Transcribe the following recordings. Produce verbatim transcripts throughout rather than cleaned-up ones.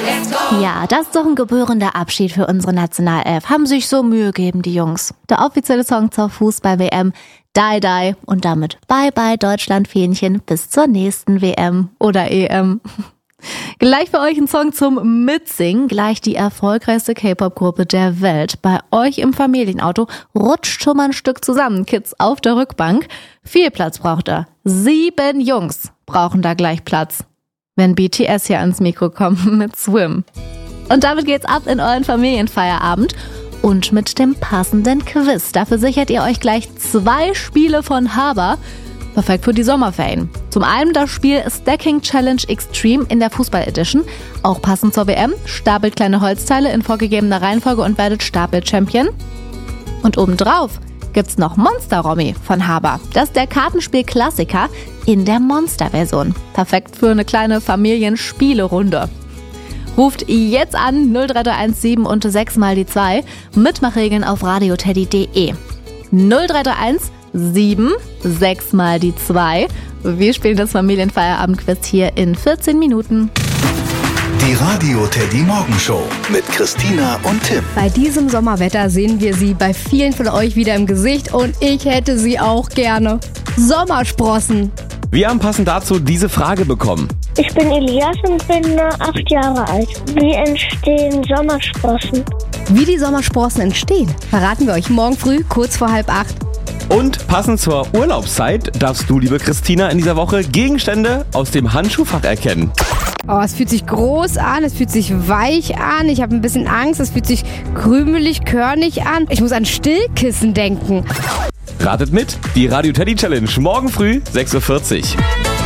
Ja, das ist doch ein gebührender Abschied für unsere Nationalelf. Haben sich so Mühe gegeben, die Jungs. Der offizielle Song zur Fußball-W M, Die Die. Und damit bye bye Deutschland-Fähnchen bis zur nächsten W M oder E M. Gleich für euch ein Song zum Mitsingen. Gleich die erfolgreichste K-Pop-Gruppe der Welt. Bei euch im Familienauto rutscht schon mal ein Stück zusammen, Kids auf der Rückbank. Viel Platz braucht er. Sieben Jungs brauchen da gleich Platz, wenn B T S hier ans Mikro kommt mit Swim. Und damit geht's ab in euren Familienfeierabend und mit dem passenden Quiz. Dafür sichert ihr euch gleich zwei Spiele von Haber. Perfekt für die Sommerferien. Zum einen das Spiel Stacking Challenge Extreme in der Fußball-Edition. Auch passend zur W M. Stapelt kleine Holzteile in vorgegebener Reihenfolge und werdet Stapel-Champion. Und obendrauf gibt's noch Monster Romy von Haber. Das ist der Kartenspiel-Klassiker in der Monster-Version. Perfekt für eine kleine Familienspielerunde. Ruft jetzt an null drei drei eins sieben und sechs mal die zwei. Mitmachregeln auf radioteddy punkt de. null drei drei eins sieben, sechs mal die zwei. Wir spielen das Familienfeierabendquiz hier in vierzehn Minuten. Die Radio Teddy Morgenshow mit Christina und Tim. Bei diesem Sommerwetter sehen wir sie bei vielen von euch wieder im Gesicht und ich hätte sie auch gerne. Sommersprossen. Wir haben passend dazu diese Frage bekommen. Ich bin Elias und bin acht Jahre alt. Wie entstehen Sommersprossen? Wie die Sommersprossen entstehen, verraten wir euch morgen früh kurz vor halb acht. Und passend zur Urlaubszeit darfst du, liebe Christina, in dieser Woche Gegenstände aus dem Handschuhfach erkennen. Oh, es fühlt sich groß an, es fühlt sich weich an, ich habe ein bisschen Angst, es fühlt sich krümelig, körnig an. Ich muss an Stillkissen denken. Ratet mit, die Radio Teddy Challenge morgen früh sechs Uhr vierzig.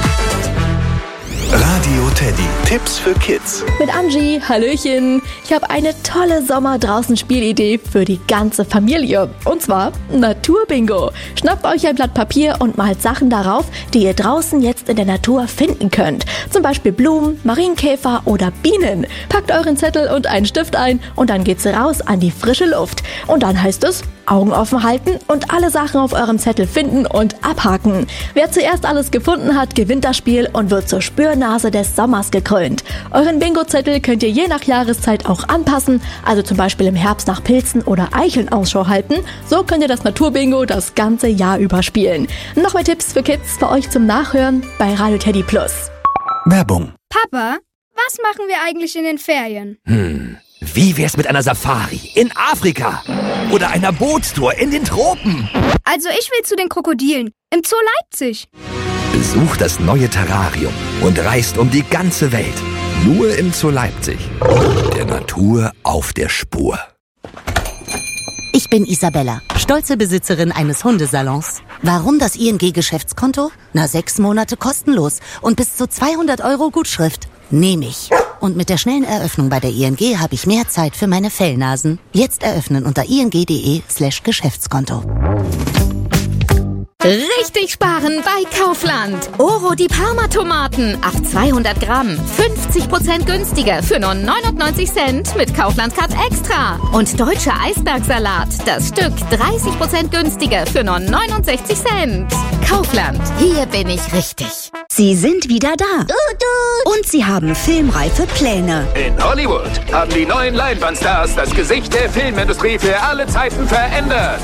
Radio Teddy. Tipps für Kids. Mit Angie, Hallöchen. Ich habe eine tolle Sommer-draußen-Spielidee für die ganze Familie. Und zwar Naturbingo. Schnappt euch ein Blatt Papier und malt Sachen darauf, die ihr draußen jetzt in der Natur finden könnt. Zum Beispiel Blumen, Marienkäfer oder Bienen. Packt euren Zettel und einen Stift ein und dann geht's raus an die frische Luft. Und dann heißt es, Augen offen halten und alle Sachen auf eurem Zettel finden und abhaken. Wer zuerst alles gefunden hat, gewinnt das Spiel und wird zur Spürnase des Sommers gekrönt. Euren Bingo-Zettel könnt ihr je nach Jahreszeit auch anpassen, also zum Beispiel im Herbst nach Pilzen oder Eicheln Ausschau halten. So könnt ihr das Naturbingo das ganze Jahr über spielen. Noch mehr Tipps für Kids für euch zum Nachhören bei Radio Teddy Plus. Werbung. Papa, was machen wir eigentlich in den Ferien? Hm, wie wär's mit einer Safari in Afrika? Oder einer Bootstour in den Tropen? Also ich will zu den Krokodilen im Zoo Leipzig. Besucht das neue Terrarium und reist um die ganze Welt. Nur im Zoo Leipzig. Der Natur auf der Spur. Ich bin Isabella, stolze Besitzerin eines Hundesalons. Warum das I N G-Geschäftskonto? Na, sechs Monate kostenlos und bis zu zweihundert Euro Gutschrift. Nehme ich. Und mit der schnellen Eröffnung bei der I N G habe ich mehr Zeit für meine Fellnasen. Jetzt eröffnen unter ing.de slash Geschäftskonto. Richtig sparen bei Kaufland. Oro die Parma-Tomaten auf zweihundert Gramm. fünfzig Prozent günstiger für nur neunundneunzig Cent mit Kaufland-Card Extra. Und deutscher Eisbergsalat. Das Stück dreißig Prozent günstiger für nur neunundsechzig Cent. Kaufland. Hier bin ich richtig. Sie sind wieder da. Und sie haben filmreife Pläne. In Hollywood haben die neuen Leinwandstars das Gesicht der Filmindustrie für alle Zeiten verändert.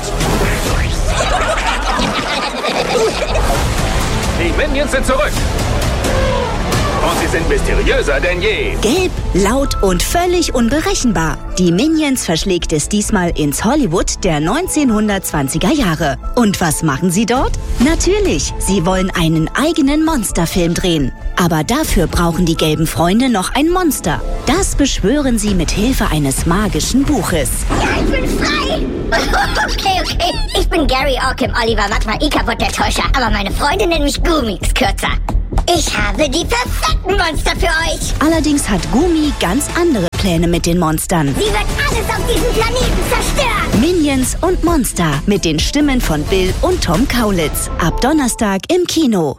Die Minions sind zurück. Und sie sind mysteriöser denn je. Gelb, laut und völlig unberechenbar. Die Minions verschlägt es diesmal ins Hollywood der neunzehnhundertzwanziger Jahre. Und was machen sie dort? Natürlich, sie wollen einen eigenen Monsterfilm drehen. Aber dafür brauchen die gelben Freunde noch ein Monster. Das beschwören sie mit Hilfe eines magischen Buches. Ich bin frei! Okay, okay. Ich bin Gary Orkim Oliver Magma-Ikabot der Täuscher. Aber meine Freunde nennen mich Gumix kürzer. Ich habe die perfekten Monster für euch. Allerdings hat Gumi ganz andere Pläne mit den Monstern. Sie wird alles auf diesem Planeten zerstören. Minions und Monster mit den Stimmen von Bill und Tom Kaulitz. Ab Donnerstag im Kino.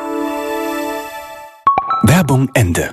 Werbung Ende.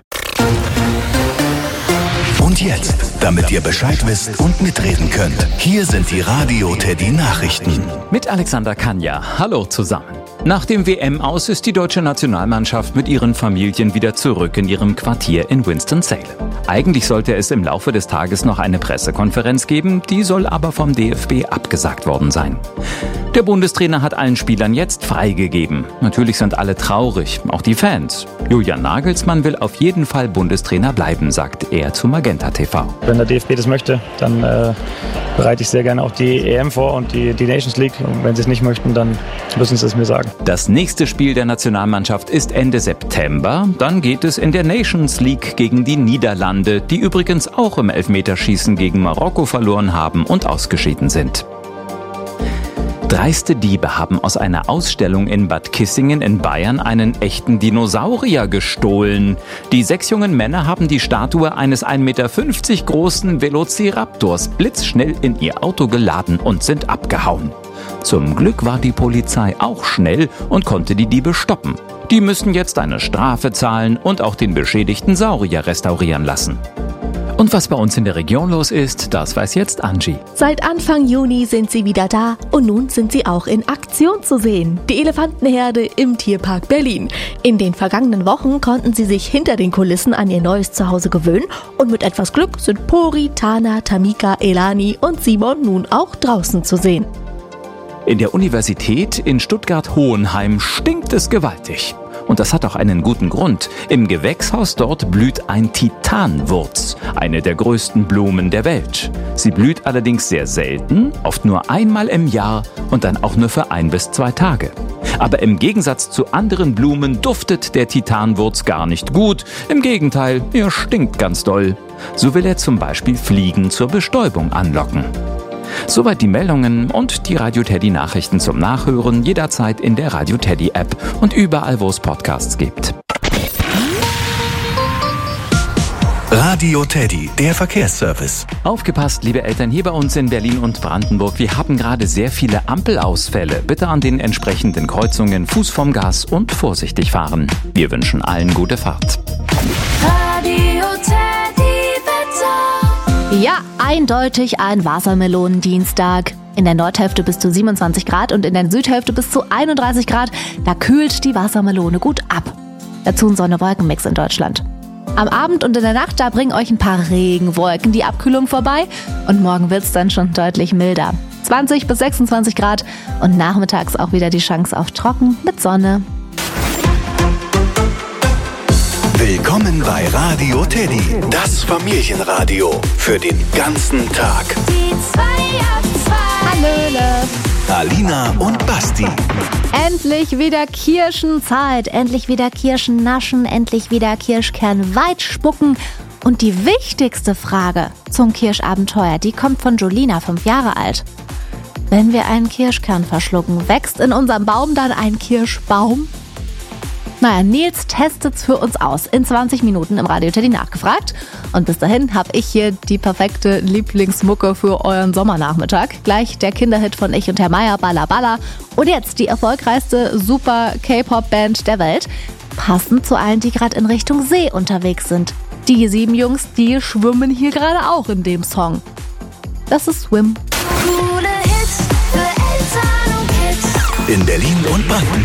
Und jetzt, damit ihr Bescheid wisst und mitreden könnt, hier sind die Radio Teddy Nachrichten. Mit Alexander Kanja. Hallo zusammen. Nach dem W M-Aus ist die deutsche Nationalmannschaft mit ihren Familien wieder zurück in ihrem Quartier in Winston-Salem. Eigentlich sollte es im Laufe des Tages noch eine Pressekonferenz geben, die soll aber vom D F B abgesagt worden sein. Der Bundestrainer hat allen Spielern jetzt freigegeben. Natürlich sind alle traurig, auch die Fans. Julian Nagelsmann will auf jeden Fall Bundestrainer bleiben, sagt er zu Magenta T V. Wenn der D F B das möchte, dann äh, bereite ich sehr gerne auch die E M vor und die, die Nations League. Und wenn sie es nicht möchten, dann müssen sie es mir sagen. Das nächste Spiel der Nationalmannschaft ist Ende September. Dann geht es in der Nations League gegen die Niederlande, die übrigens auch im Elfmeterschießen gegen Marokko verloren haben und ausgeschieden sind. Dreiste Diebe haben aus einer Ausstellung in Bad Kissingen in Bayern einen echten Dinosaurier gestohlen. Die sechs jungen Männer haben die Statue eines ein Meter fünfzig großen Velociraptors blitzschnell in ihr Auto geladen und sind abgehauen. Zum Glück war die Polizei auch schnell und konnte die Diebe stoppen. Die müssen jetzt eine Strafe zahlen und auch den beschädigten Saurier restaurieren lassen. Und was bei uns in der Region los ist, das weiß jetzt Angie. Seit Anfang Juni sind sie wieder da und nun sind sie auch in Aktion zu sehen. Die Elefantenherde im Tierpark Berlin. In den vergangenen Wochen konnten sie sich hinter den Kulissen an ihr neues Zuhause gewöhnen und mit etwas Glück sind Pori, Tana, Tamika, Elani und Simon nun auch draußen zu sehen. In der Universität in Stuttgart-Hohenheim stinkt es gewaltig. Und das hat auch einen guten Grund. Im Gewächshaus dort blüht ein Titanwurz, eine der größten Blumen der Welt. Sie blüht allerdings sehr selten, oft nur einmal im Jahr und dann auch nur für ein bis zwei Tage. Aber im Gegensatz zu anderen Blumen duftet der Titanwurz gar nicht gut. Im Gegenteil, er stinkt ganz doll. So will er zum Beispiel Fliegen zur Bestäubung anlocken. Soweit die Meldungen und die Radio Teddy Nachrichten zum Nachhören jederzeit in der Radio Teddy App und überall, wo es Podcasts gibt. Radio Teddy, der Verkehrsservice. Aufgepasst, liebe Eltern, hier bei uns in Berlin und Brandenburg. Wir haben gerade sehr viele Ampelausfälle. Bitte an den entsprechenden Kreuzungen Fuß vom Gas und vorsichtig fahren. Wir wünschen allen gute Fahrt. Radio Teddy Wetter. Ja, eindeutig ein Wassermelonendienstag. In der Nordhälfte bis zu siebenundzwanzig Grad und in der Südhälfte bis zu einunddreißig Grad. Da kühlt die Wassermelone gut ab. Dazu ein Sonne-Wolken-Mix in Deutschland. Am Abend und in der Nacht, da bringen euch ein paar Regenwolken die Abkühlung vorbei. Und morgen wird's dann schon deutlich milder. zwanzig bis sechsundzwanzig Grad und nachmittags auch wieder die Chance auf Trocken mit Sonne. Willkommen bei Radio Teddy, das Familienradio für den ganzen Tag. Die zwei auf zwei. Hallöle. Alina und Basti. Endlich wieder Kirschenzeit, endlich wieder Kirschen naschen, endlich wieder Kirschkern weit spucken. Und die wichtigste Frage zum Kirschabenteuer, die kommt von Jolina, fünf Jahre alt. Wenn wir einen Kirschkern verschlucken, wächst in unserem Baum dann ein Kirschbaum? Naja, Nils testet's für uns aus. In zwanzig Minuten im Radio Teddy nachgefragt. Und bis dahin habe ich hier die perfekte Lieblingsmucke für euren Sommernachmittag. Gleich der Kinderhit von Ich und Herr Meier, Balla Balla. Und jetzt die erfolgreichste Super-K-Pop-Band der Welt. Passend zu allen, die gerade in Richtung See unterwegs sind. Die sieben Jungs, die schwimmen hier gerade auch in dem Song. Das ist Swim. In Berlin und Brandenburg.